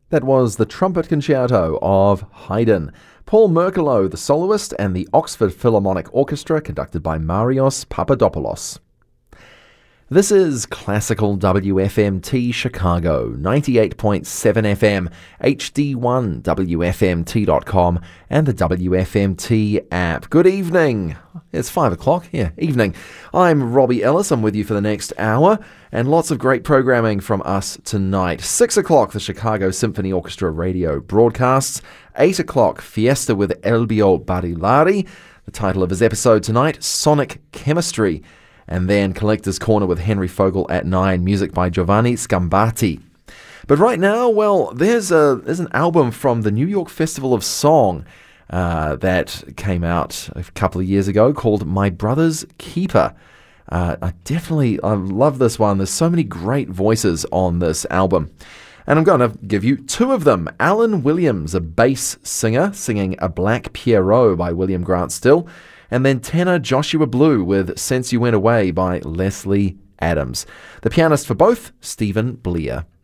That was the Trumpet Concerto of Haydn. Paul Merkelo, the soloist, and the Oxford Philharmonic Orchestra, conducted by Marios Papadopoulos. This is Classical WFMT Chicago, 98.7 FM, HD1 WFMT.com, and the WFMT app. Good evening. It's 5 o'clock. Yeah, evening. I'm Robbie Ellis. I'm with you for the next hour, and lots of great programming from us tonight. 6 o'clock, the Chicago Symphony Orchestra radio broadcasts. 8 o'clock, Fiesta with Elbio Barilari. The title of his episode tonight, Sonic Chemistry. And then Collector's Corner with Henry Fogel at 9, music by Giovanni Scambati. But right now, well, there's an album from the New York Festival of Song that came out a couple of years ago called My Brother's Keeper. I love this one. There's so many great voices on this album. And I'm going to give you two of them. Alan Williams, a bass singer, singing A Black Pierrot by William Grant Still. And then tenor Joshua Blue with Since You Went Away by Leslie Adams. The pianist for both, Stephen Blear.